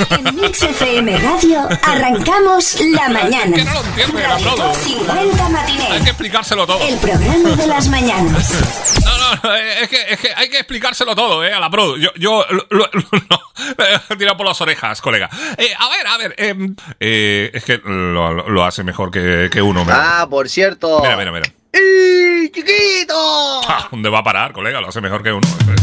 En Mix FM Radio arrancamos la mañana. Es que no lo entiende, la Produ. 50 Matinee. Hay que explicárselo todo. El programa de las mañanas. No, es que hay que explicárselo todo, a la Produ. Yo he tirado por las orejas, colega. A ver, es que lo hace mejor que uno. Ah, por cierto. Mira. ¡Y chiquito! ¿Dónde va a parar, colega? Lo hace mejor que uno.